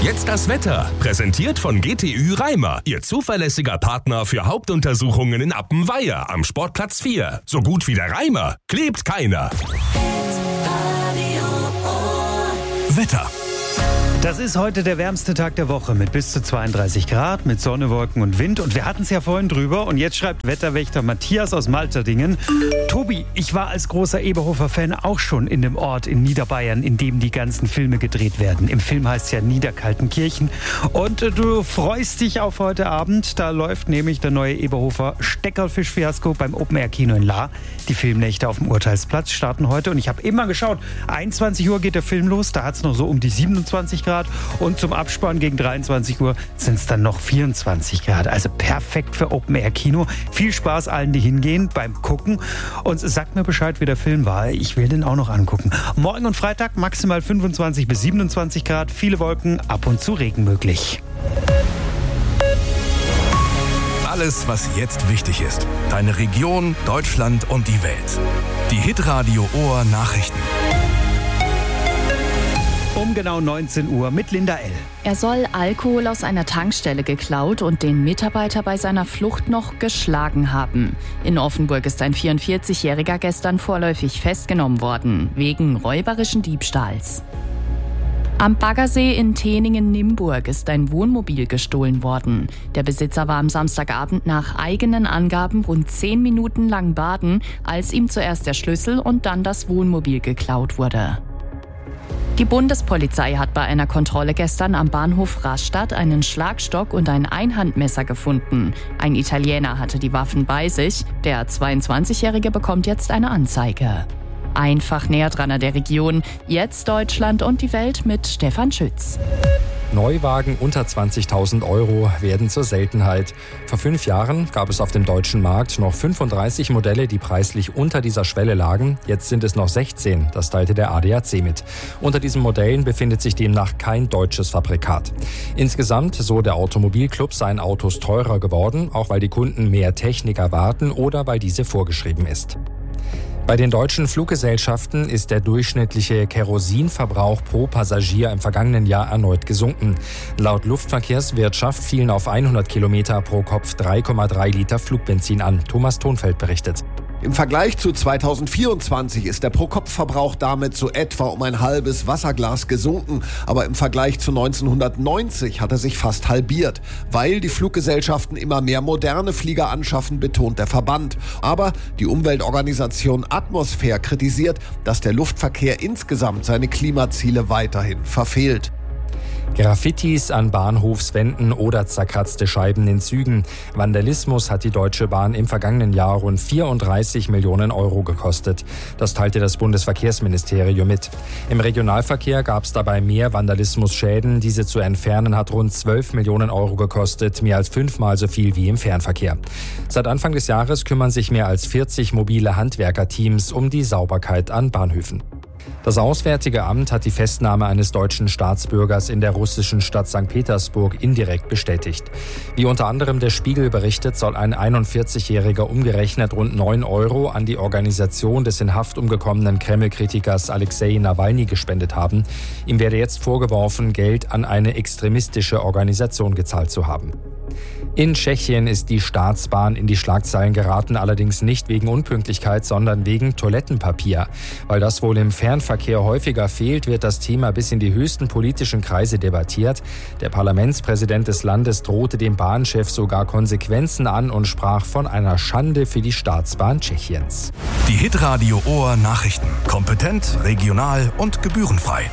Jetzt das Wetter, präsentiert von GTÜ Reimer, Ihr zuverlässiger Partner für Hauptuntersuchungen in Appenweier am Sportplatz 4. So gut wie der Reimer klebt keiner. Wetter. Das ist heute der wärmste Tag der Woche mit bis zu 32 Grad, mit Sonne, Wolken und Wind. Und wir hatten es ja vorhin drüber. Und jetzt schreibt Wetterwächter Matthias aus Malterdingen: Tobi, ich war als großer Eberhofer-Fan auch schon in dem Ort in Niederbayern, in dem die ganzen Filme gedreht werden. Im Film heißt es ja Niederkaltenkirchen. Und du freust dich auf heute Abend. Da läuft nämlich der neue Eberhofer Steckerlfisch-Fiasko beim Open-Air-Kino in Lahr. Die Filmnächte auf dem Urteilsplatz starten heute. Und ich habe immer geschaut, 21 Uhr geht der Film los. Da hat es noch so um die 27 Grad. Und zum Abspann gegen 23 Uhr sind es dann noch 24 Grad. Also perfekt für Open-Air-Kino. Viel Spaß allen, die hingehen beim Gucken. Und sagt mir Bescheid, wie der Film war. Ich will den auch noch angucken. Morgen und Freitag maximal 25 bis 27 Grad. Viele Wolken, ab und zu Regen möglich. Alles, was jetzt wichtig ist. Deine Region, Deutschland und die Welt. Die Hitradio Ohr Nachrichten. Um genau 19 Uhr mit Linda L. Er soll Alkohol aus einer Tankstelle geklaut und den Mitarbeiter bei seiner Flucht noch geschlagen haben. In Offenburg ist ein 44-Jähriger gestern vorläufig festgenommen worden, wegen räuberischen Diebstahls. Am Baggersee in Teningen-Nimburg ist ein Wohnmobil gestohlen worden. Der Besitzer war am Samstagabend nach eigenen Angaben rund 10 Minuten lang baden, als ihm zuerst der Schlüssel und dann das Wohnmobil geklaut wurde. Die Bundespolizei hat bei einer Kontrolle gestern am Bahnhof Rastatt einen Schlagstock und ein Einhandmesser gefunden. Ein Italiener hatte die Waffen bei sich. Der 22-Jährige bekommt jetzt eine Anzeige. Einfach näher dran an der Region. Jetzt Deutschland und die Welt mit Stefan Schütz. Neuwagen unter 20.000 Euro werden zur Seltenheit. Vor 5 Jahren gab es auf dem deutschen Markt noch 35 Modelle, die preislich unter dieser Schwelle lagen. Jetzt sind es noch 16, das teilte der ADAC mit. Unter diesen Modellen befindet sich demnach kein deutsches Fabrikat. Insgesamt, so der Automobilclub, seien Autos teurer geworden, auch weil die Kunden mehr Technik erwarten oder weil diese vorgeschrieben ist. Bei den deutschen Fluggesellschaften ist der durchschnittliche Kerosinverbrauch pro Passagier im vergangenen Jahr erneut gesunken. Laut Luftverkehrswirtschaft fielen auf 100 Kilometer pro Kopf 3,3 Liter Flugbenzin an. Thomas Thonfeld berichtet. Im Vergleich zu 2024 ist der Pro-Kopf-Verbrauch damit so etwa um ein halbes Wasserglas gesunken. Aber im Vergleich zu 1990 hat er sich fast halbiert. Weil die Fluggesellschaften immer mehr moderne Flieger anschaffen, betont der Verband. Aber die Umweltorganisation Atmosphäre kritisiert, dass der Luftverkehr insgesamt seine Klimaziele weiterhin verfehlt. Graffitis an Bahnhofswänden oder zerkratzte Scheiben in Zügen. Vandalismus hat die Deutsche Bahn im vergangenen Jahr rund 34 Millionen Euro gekostet. Das teilte das Bundesverkehrsministerium mit. Im Regionalverkehr gab es dabei mehr Vandalismusschäden. Diese zu entfernen hat rund 12 Millionen Euro gekostet, mehr als 5-mal so viel wie im Fernverkehr. Seit Anfang des Jahres kümmern sich mehr als 40 mobile Handwerkerteams um die Sauberkeit an Bahnhöfen. Das Auswärtige Amt hat die Festnahme eines deutschen Staatsbürgers in der russischen Stadt St. Petersburg indirekt bestätigt. Wie unter anderem der Spiegel berichtet, soll ein 41-Jähriger umgerechnet rund 9 Euro an die Organisation des in Haft umgekommenen Kreml-Kritikers Alexei Nawalny gespendet haben. Ihm werde jetzt vorgeworfen, Geld an eine extremistische Organisation gezahlt zu haben. In Tschechien ist die Staatsbahn in die Schlagzeilen geraten, allerdings nicht wegen Unpünktlichkeit, sondern wegen Toilettenpapier. Weil das wohl im Fernverkehr häufiger fehlt, wird das Thema bis in die höchsten politischen Kreise debattiert. Der Parlamentspräsident des Landes drohte dem Bahnchef sogar Konsequenzen an und sprach von einer Schande für die Staatsbahn Tschechiens. Die Hitradio Ohr Nachrichten. Kompetent, regional und gebührenfrei.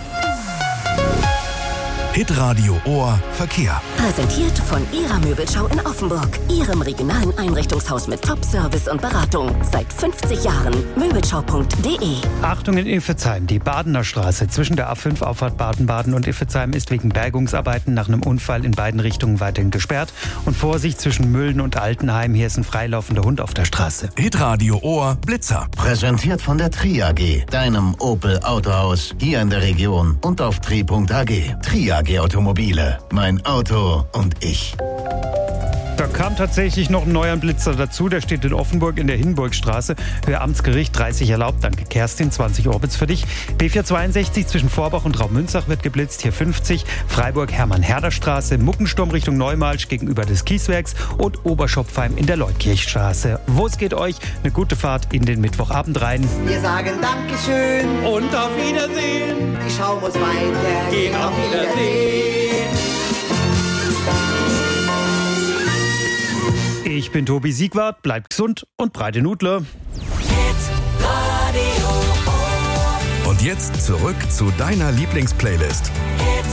Hitradio Ohr Verkehr. Präsentiert von Ihrer Möbelschau in Offenburg. Ihrem regionalen Einrichtungshaus mit Top-Service und Beratung. Seit 50 Jahren. Möbelschau.de. Achtung in Iffezheim. Die Badener Straße zwischen der A5 Auffahrt Baden-Baden und Iffezheim ist wegen Bergungsarbeiten nach einem Unfall in beiden Richtungen weiterhin gesperrt. Und Vorsicht zwischen Müllen und Altenheim. Hier ist ein freilaufender Hund auf der Straße. Hitradio Ohr Blitzer. Präsentiert von der Tri AG. Deinem Opel Autohaus. Hier in der Region und auf tri.ag. Tri AG Automobile. Mein Auto und ich. Da kam tatsächlich noch ein neuer Blitzer dazu. Der steht in Offenburg in der Hindenburgstraße. Höhe Amtsgericht 30 erlaubt. Danke Kerstin, 20 Orbits für dich. B462 zwischen Vorbach und Raumünzach wird geblitzt. Hier 50. Freiburg Hermann-Herder-Straße. Muckensturm Richtung Neumalsch gegenüber des Kieswerks. Und Oberschopfheim in der Leutkirchstraße. Wo es geht euch? Eine gute Fahrt in den Mittwochabend rein. Wir sagen Dankeschön und auf Wiedersehen. Die Schau muss weiter gehen. Auf Wiedersehen. Ich bin Tobi Siegwart, bleibt gesund und breite Nudler. Und jetzt zurück zu deiner Lieblingsplaylist.